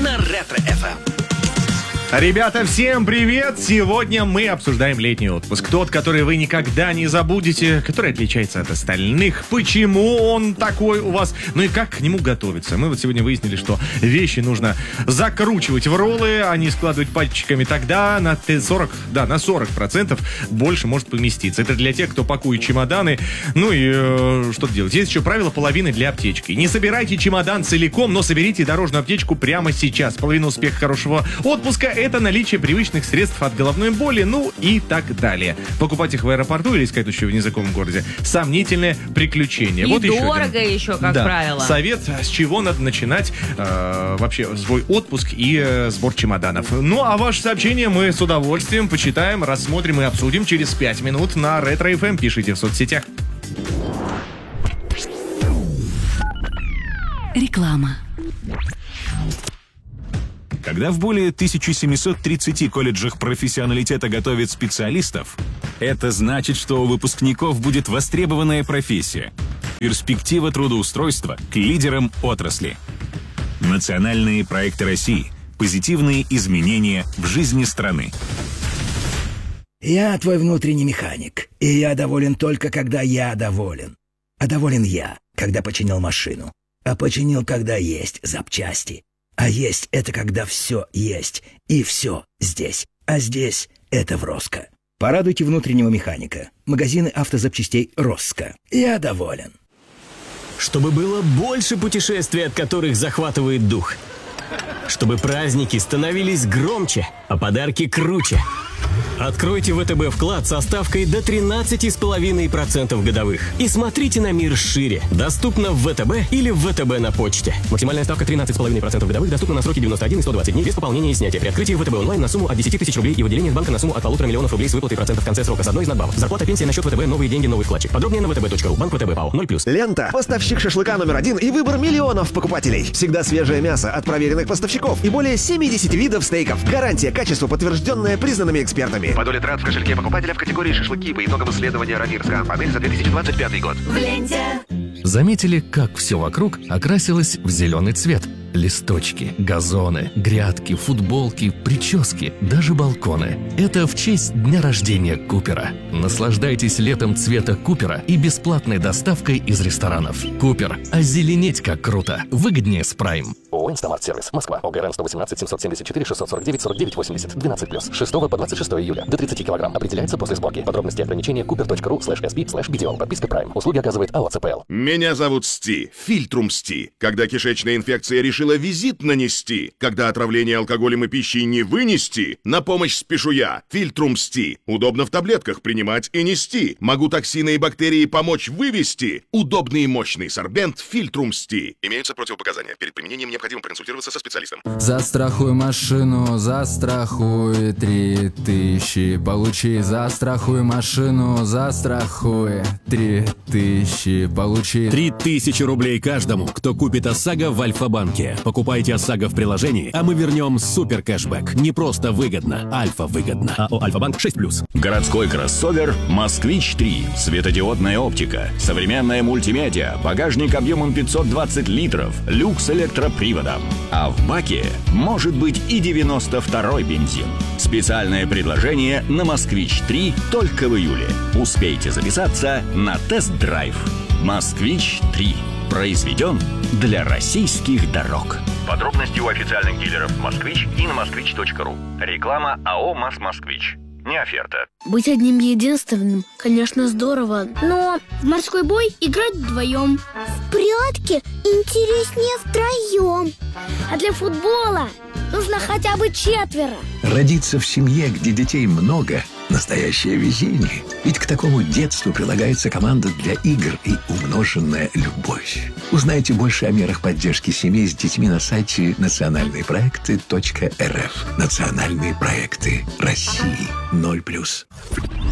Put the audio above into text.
на Ретро-ФМ. Ребята, всем привет! Сегодня мы обсуждаем летний отпуск. Тот, который вы никогда не забудете, который отличается от остальных. Почему он такой у вас? Ну и как к нему готовиться? Мы вот сегодня выяснили, что вещи нужно закручивать в роллы, а не складывать пальчиками. Тогда на 40% больше может поместиться. Это для тех, кто пакует чемоданы. Ну и что делать? Есть еще правило половины для аптечки. Не собирайте чемодан целиком, но соберите дорожную аптечку прямо сейчас. Половина успеха хорошего отпуска — это наличие привычных средств от головной боли, ну и так далее. Покупать их в аэропорту или искать еще в незнакомом городе — сомнительное приключение. И вот дорого еще, как правило. Совет, с чего надо начинать вообще свой отпуск и сбор чемоданов. Ну, а ваше сообщение мы с удовольствием почитаем, рассмотрим и обсудим через 5 минут на Ретро-ФМ. Пишите в соцсетях. Реклама. Когда в более 1730 колледжах профессионалитета готовят специалистов, это значит, что у выпускников будет востребованная профессия. Перспектива трудоустройства к лидерам отрасли. Национальные проекты России. Позитивные изменения в жизни страны. Я твой внутренний механик, и я доволен только, когда я доволен. А доволен я, когда починил машину. А починил, когда есть запчасти. А есть — это когда все есть, и все здесь. А здесь — это в Роско. Порадуйте внутреннего механика. Магазины автозапчастей Роско. Я доволен. Чтобы было больше путешествий, от которых захватывает дух. Чтобы праздники становились громче, а подарки круче. Откройте ВТБ вклад со ставкой до 13,5% годовых. И смотрите на мир шире. Доступно в ВТБ или в ВТБ на почте. Максимальная ставка 13,5% годовых доступна на сроки 91 и 120 дней без пополнения и снятия. При открытии ВТБ онлайн на сумму от 10 тысяч рублей и выделение из банка на сумму от 1,5 миллиона рублей с выплатой процентов в конце срока с одной из надбавок. Зарплата, пенсия на счет ВТБ, новые деньги, новый вкладчик. Подробнее на vtb.ru. Банк ВТБ ПАО 0+. Лента. Поставщик шашлыка номер 1 и выбор миллионов покупателей. Всегда свежее мясо от проверенных поставщиков и более 70 видов стейков. Гарантия качества, подтвержденная признанными экспертами. По доле трат в кошельке покупателя в категории шашлыки по итогам исследования Равирска. Панель за 2025 год. В ленте. Заметили, как все вокруг окрасилось в зеленый цвет? Листочки, газоны, грядки, футболки, прически, даже балконы. Это в честь дня рождения Купера. Наслаждайтесь летом цвета Купера и бесплатной доставкой из ресторанов. Купер. Озеленеть как круто. Выгоднее с Прайм. ООО «Инстамарт-сервис». Москва. ОГРН 118 774 649 49 80. 12+. 6 по 26 июля. До 30 килограмм. Определяется после сборки. Подробности и ограничения cooper.ru/sb/BTO. Подписка Prime. Услуги оказывает АО ЦПЛ. Меня зовут Сти. Фильтрум Сти. Когда кишечная инфекция решила визит нанести, когда отравление алкоголем и пищей не вынести, на помощь спешу я. Фильтрум Сти. Удобно в таблетках принимать и нести. Могу токсины и бактерии помочь вывести. Удобный и мощный сорбент Фильтрум Сти. Имеются противопоказания. Перед применением необходимо проконсультироваться со специалистом. Застрахуй машину, застрахуй 3000. Получи, застрахуй машину, застрахуй 3000. Получи 3000 рублей каждому, кто купит ОСАГО в Альфа-банке. Покупайте ОСАГО в приложении, а мы вернем супер кэшбэк. Не просто выгодно, альфа-выгодно. АО «Альфа-банк» 6+. Городской кроссовер «Москвич-3». Светодиодная оптика, современная мультимедиа, багажник объемом 520 литров, люкс электроприводом. А в баке может быть и 92-й бензин. Специальное предложение на «Москвич-3» только в июле. Успейте записаться на тест-драйв. «Москвич-3». Произведен для российских дорог. Подробности у официальных дилеров «Москвич» и на москвич.ру. Реклама АО «МАЗ-Москвич». Не оферта. Быть одним единственным, конечно, здорово, но в морской бой играть вдвоем. В прятки интереснее втроем. А для футбола нужно хотя бы 4. Родиться в семье, где детей много – настоящее везение. Ведь к такому детству прилагается команда для игр и умноженная любовь. Узнайте больше о мерах поддержки семей с детьми на сайте национальныепроекты.рф. Национальные проекты России 0+.